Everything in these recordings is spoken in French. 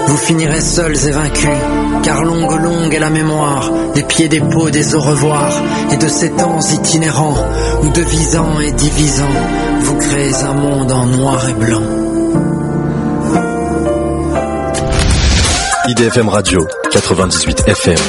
Vous finirez seuls et vaincus, car longue est la mémoire, des pieds, des peaux, des au revoir, et de ces temps itinérants, où devisant et divisant, vous créez un monde en noir et blanc. IDFM Radio, 98 FM.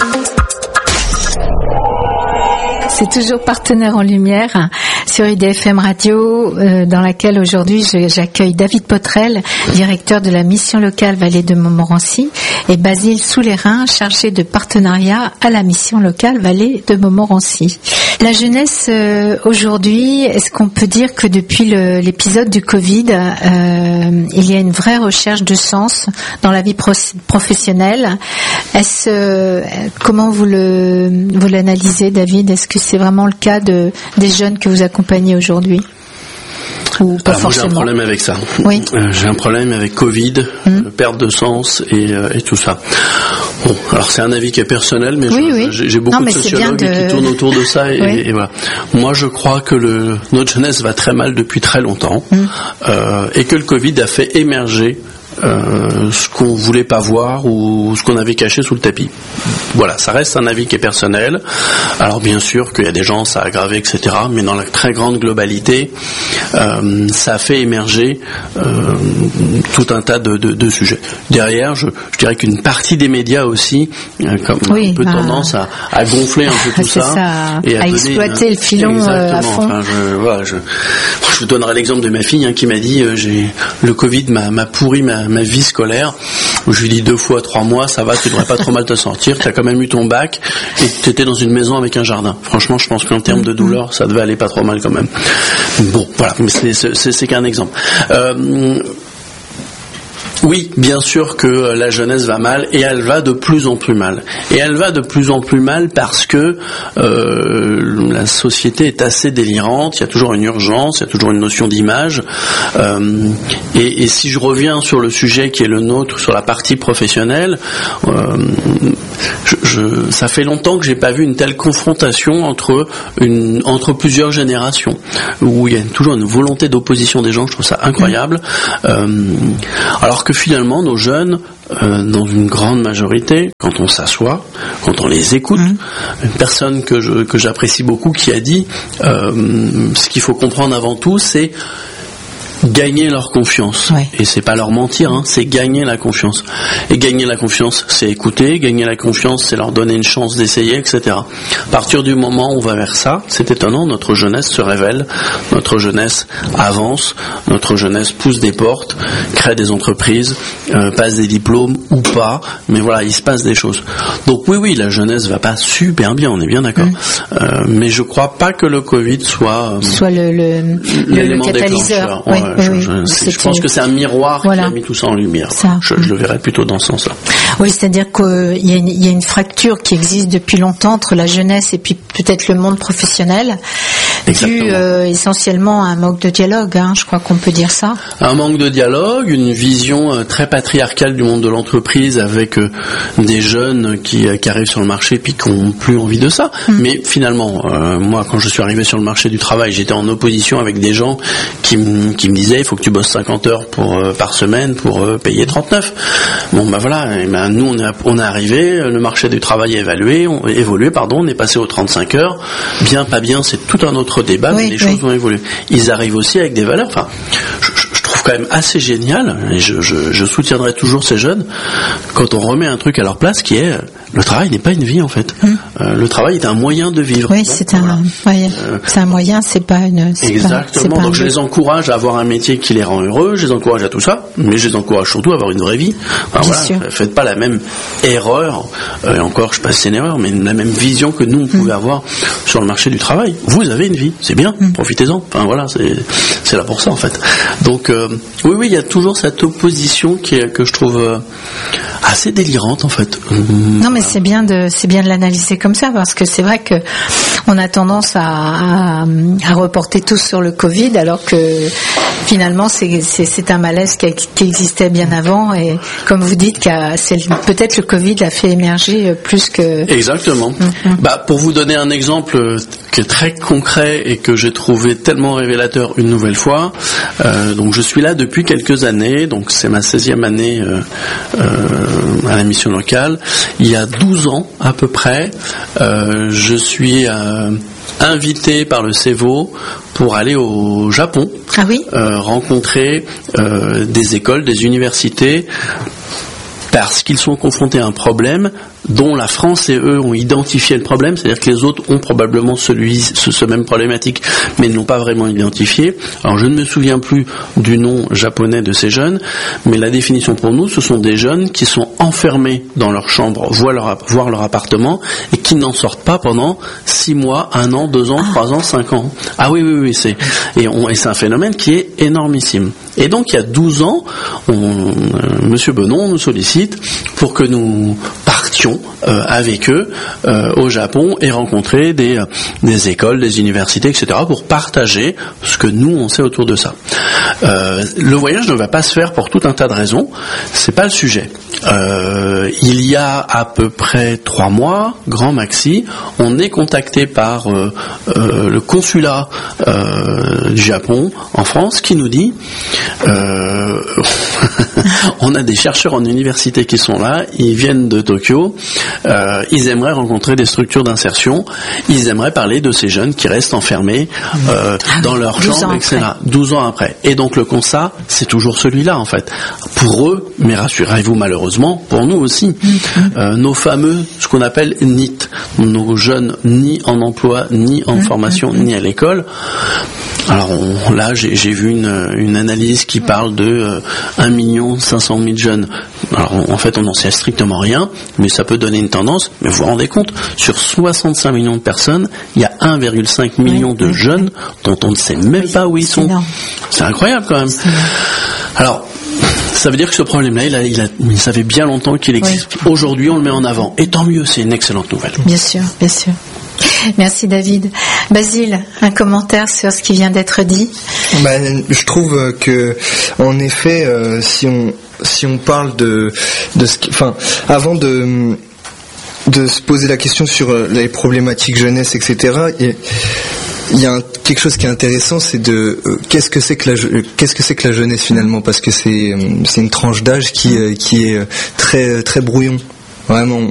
C'est toujours partenaire en lumière sur IDFM Radio, dans laquelle aujourd'hui j'accueille David Potrel, directeur de la mission locale Vallée de Montmorency, et Basile Soulérin, chargé de partenariat à la mission locale Vallée de Montmorency. La jeunesse aujourd'hui, est-ce qu'on peut dire que depuis l'épisode du Covid, il y a une vraie recherche de sens dans la vie professionnelle? Comment vous l'analysez, David? Est-ce que c'est vraiment le cas des jeunes que vous accompagnez aujourd'hui? Ou pas forcément? Moi, j'ai un problème avec ça. Oui. J'ai un problème avec Covid, perte de sens et tout ça. Bon, alors c'est un avis qui est personnel, mais j'ai beaucoup de sociologues qui tournent autour de ça et voilà. Moi, je crois que notre jeunesse va très mal depuis très longtemps et que le Covid a fait émerger ce qu'on voulait pas voir ou ce qu'on avait caché sous le tapis. Voilà, ça reste un avis qui est personnel. Alors bien sûr qu'il y a des gens, ça a aggravé, etc. Mais dans la très grande globalité, ça a fait émerger tout un tas de sujets. Derrière, je dirais qu'une partie des médias aussi, comme un peu tendance à gonfler un peu tout ça et à exploiter le filon à fond. Enfin, je donnerai l'exemple de ma fille qui m'a dit le Covid m'a pourri ma vie scolaire. Je lui dis 2 fois 3 mois, ça va, tu devrais pas trop mal te sortir, t'as quand même eu ton bac et t'étais dans une maison avec un jardin. Franchement, je pense qu'en termes de douleur, ça devait aller pas trop mal quand même. Bon, voilà, mais c'est qu'un exemple. Oui, bien sûr que la jeunesse va mal et elle va de plus en plus mal. Et elle va de plus en plus mal parce que la société est assez délirante, il y a toujours une urgence, il y a toujours une notion d'image. Et si je reviens sur le sujet qui est le nôtre, sur la partie professionnelle, ça fait longtemps que j'ai pas vu une telle confrontation entre plusieurs générations, où il y a toujours une volonté d'opposition des gens, je trouve ça incroyable. Alors que finalement, nos jeunes, dans une grande majorité, quand on s'assoit, quand on les écoute, une personne que j'apprécie beaucoup qui a dit ce qu'il faut comprendre avant tout, c'est gagner leur confiance. Ouais. Et c'est pas leur mentir, c'est gagner la confiance. Et gagner la confiance, c'est écouter. Gagner la confiance, c'est leur donner une chance d'essayer, etc. À partir du moment où on va vers ça, c'est étonnant, notre jeunesse se révèle, notre jeunesse avance, notre jeunesse pousse des portes, crée des entreprises, passe des diplômes ou pas, mais voilà, il se passe des choses. Donc oui, la jeunesse va pas super bien, on est bien d'accord. Mais je crois pas que le Covid soit le catalyseur. Je pense que c'est un miroir qui a mis tout ça en lumière. Je le verrais plutôt dans ce sens-là. Oui, c'est-à-dire qu'il y a une fracture qui existe depuis longtemps entre la jeunesse et puis peut-être le monde professionnel, dû essentiellement à un manque de dialogue, je crois qu'on peut dire ça. Un manque de dialogue, une vision très patriarcale du monde de l'entreprise avec des jeunes qui arrivent sur le marché puis qui n'ont plus envie de ça. Mais finalement, moi, quand je suis arrivé sur le marché du travail, j'étais en opposition avec des gens qui me disait il faut que tu bosses 50 heures par semaine pour payer 39. Bon voilà, nous on est arrivé, le marché du travail a évolué, on est passé aux 35 heures. Bien, pas bien, c'est tout un autre débat, mais les choses vont évoluer. Ils arrivent aussi avec des valeurs, enfin je trouve quand même assez génial, et je soutiendrai toujours ces jeunes quand on remet un truc à leur place qui est le travail n'est pas une vie en fait. Le travail est un moyen de vivre. Oui, c'est un moyen, c'est pas une. Exactement. Donc je les encourage à avoir un métier qui les rend heureux, je les encourage à tout ça, mais je les encourage surtout à avoir une vraie vie. Faites pas la même erreur, et encore, je sais pas si c'est une erreur, mais la même vision que nous on pouvait avoir sur le marché du travail. Vous avez une vie, c'est bien, profitez-en. Enfin voilà, c'est là pour ça en fait. Donc oui, il y a toujours cette opposition que je trouve assez délirante en fait. Non, mais c'est bien de l'analyser comme ça, parce que c'est vrai que on a tendance à reporter tout sur le Covid, alors que finalement, c'est un malaise qui existait bien avant, et comme vous dites, peut-être le Covid l'a fait émerger plus que... Exactement. Pour vous donner un exemple qui est très concret et que j'ai trouvé tellement révélateur une nouvelle fois, donc je suis là depuis quelques années, donc c'est ma 16e année à la mission locale. Il y a 12 ans à peu près, je suis invité par le CEVO pour aller au Japon, rencontrer des écoles, des universités, parce qu'ils sont confrontés à un problème dont la France et eux ont identifié le problème, c'est-à-dire que les autres ont probablement ce même problématique, mais ne l'ont pas vraiment identifié. Alors je ne me souviens plus du nom japonais de ces jeunes, mais la définition pour nous, ce sont des jeunes qui sont enfermés dans leur chambre, voire leur appartement, et qui n'en sortent pas pendant 6 mois, 1 an, 2 ans, 3 ans, 5 ans. Ah oui, c'est un phénomène qui est énormissime. Et donc il y a 12 ans, Monsieur Benon nous sollicite pour que nous partions avec eux au Japon et rencontrer des écoles, des universités, etc. pour partager ce que nous on sait autour de ça. Le voyage ne va pas se faire pour tout un tas de raisons. C'est pas le sujet. Il y a à peu près 3 mois, grand maxi, on est contacté par le consulat du Japon en France qui nous dit on a des chercheurs en université qui sont là, ils viennent de Tokyo, ils aimeraient rencontrer des structures d'insertion, ils aimeraient parler de ces jeunes qui restent enfermés dans leur chambre, etc. 12 ans après. Et donc le constat, c'est toujours celui-là en fait. Pour eux, mais rassurez-vous malheureusement, pour nous aussi, nos fameux, ce qu'on appelle NEET, nos jeunes ni en emploi, ni en formation, ni à l'école. Alors là, j'ai vu une analyse qui parle de 1 500 000 jeunes. Alors en fait, on n'en sait strictement rien, mais ça peut donner une tendance. Mais vous vous rendez compte, sur 65 millions de personnes, il y a 1,5 million de jeunes dont on ne sait même pas où ils sont. C'est incroyable quand même. Alors, ça veut dire que ce problème-là, ça fait bien longtemps qu'il existe. Oui. Aujourd'hui, on le met en avant. Et tant mieux, c'est une excellente nouvelle. Bien sûr, bien sûr. Merci David. Basile, un commentaire sur ce qui vient d'être dit? Je trouve que, en effet, si on parle de ce qui, avant de se poser la question sur les problématiques jeunesse, etc., il y a quelque chose qui est intéressant, c'est de qu'est-ce que c'est que la jeunesse finalement, parce que c'est une tranche d'âge qui est très très brouillon. Vraiment,